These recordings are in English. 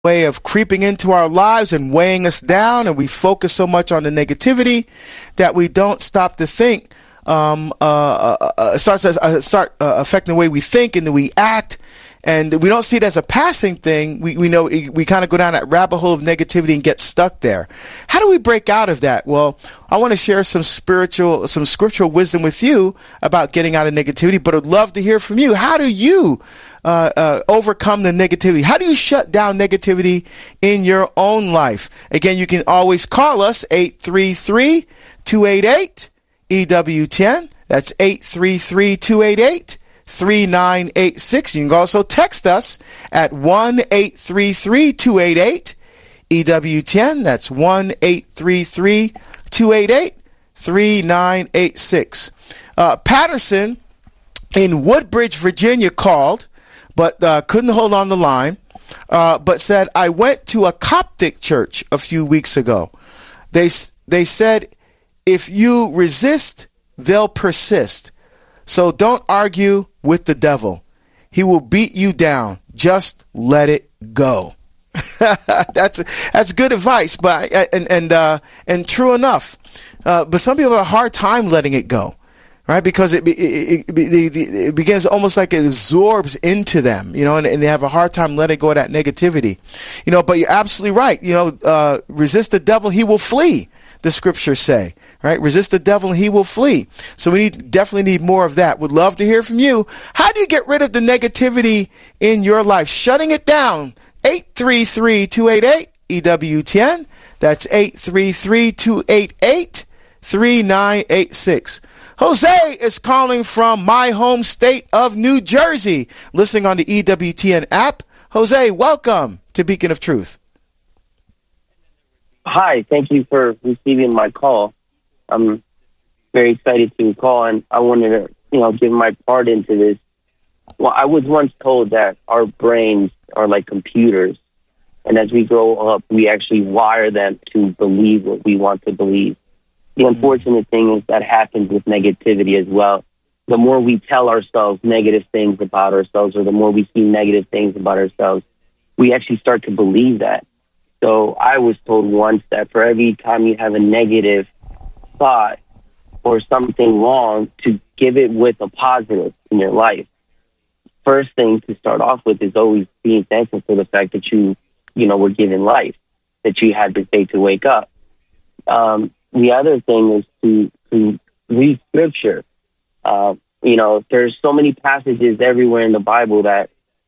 way of creeping into our lives and weighing us down, and we focus so much on the negativity that we don't stop to think. Starts affecting the way we think and the way we act, and we don't see it as a passing thing. We know we kind of go down that rabbit hole of negativity and get stuck there. How do we break out of that? Well, I want to share some scriptural wisdom with you about getting out of negativity, but I'd love to hear from you. How do you overcome the negativity? How do you shut down negativity in your own life? Again, you can always call us 833-288-EWTN. That's 833-288-3986. You can also text us at 1-833-288-EWTN. That's 1-833-288-3986. Patterson in Woodbridge, Virginia called, but couldn't hold on the line, but said, I went to a Coptic church a few weeks ago. They said, if you resist, they'll persist. So don't argue with the devil. He will beat you down. Just let it go. That's good advice, but and true enough. But some people have a hard time letting it go, right? Because it begins almost like it absorbs into them, and they have a hard time letting go of that negativity, But you're absolutely right. Resist the devil, he will flee. The scriptures say, right? Resist the devil and he will flee. So we definitely need more of that. Would love to hear from you. How do you get rid of the negativity in your life? Shutting it down. 833-288-EWTN. That's 833-288-3986. Jose is calling from my home state of New Jersey, listening on the EWTN app. Jose, welcome to Beacon of Truth. Hi, thank you for receiving my call. I'm very excited to call, and I wanted to, give my part into this. Well, I was once told that our brains are like computers, and as we grow up, we actually wire them to believe what we want to believe. The unfortunate thing is that happens with negativity as well. The more we tell ourselves negative things about ourselves, or the more we see negative things about ourselves, we actually start to believe that. So I was told once that for every time you have a negative thought or something wrong, to give it with a positive in your life. First thing to start off with is always being thankful for the fact that you were given life, that you had this day to wake up. The other thing is to read scripture. There's so many passages everywhere in the Bible that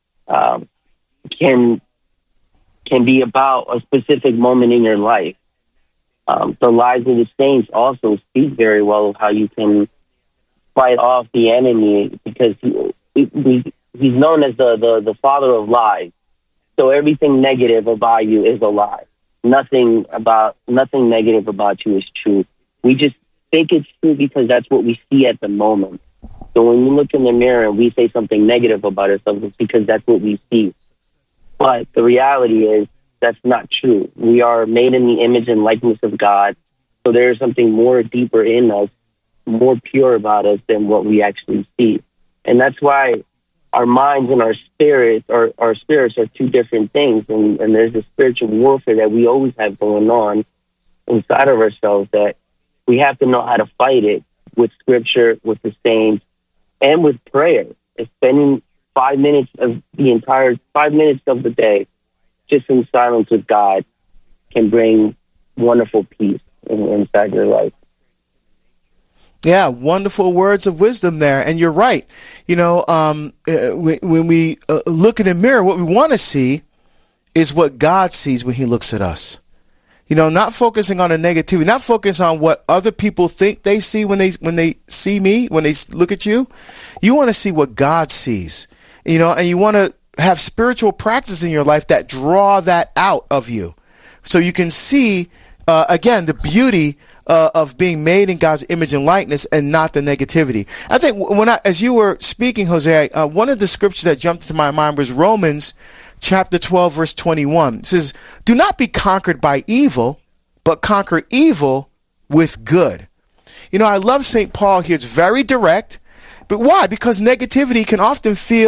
can be about a specific moment in your life. The lives of the saints also speak very well of how you can fight off the enemy, because he's known as the father of lies. So everything negative about you is a lie. Nothing negative about you is true. We just think it's true because that's what we see at the moment. So when we look in the mirror and we say something negative about ourselves, it's because that's what we see. But the reality is that's not true. We are made in the image and likeness of God. So there is something more deeper in us, more pure about us than what we actually see. And that's why our minds and our spirits are two different things. And there's a spiritual warfare that we always have going on inside of ourselves, that we have to know how to fight it with scripture, with the saints, and with prayer. And spending 5 minutes of the day just in silence with God can bring wonderful peace inside your life. Yeah, wonderful words of wisdom there. And you're right. When we look in the mirror, what we want to see is what God sees when he looks at us. Not focusing on the negativity, not focusing on what other people think they see when they see me, when they look at you. You want to see what God sees, and you want to have spiritual practice in your life that draw that out of you. So you can see, again, the beauty of being made in God's image and likeness, and not the negativity. I think as you were speaking, Jose, one of the scriptures that jumped to my mind was Romans chapter 12, verse 21. It says, do not be conquered by evil, but conquer evil with good. I love St. Paul here. It's very direct. But why? Because negativity can often feel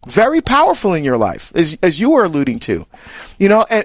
very powerful in your life, as you were alluding to, you know,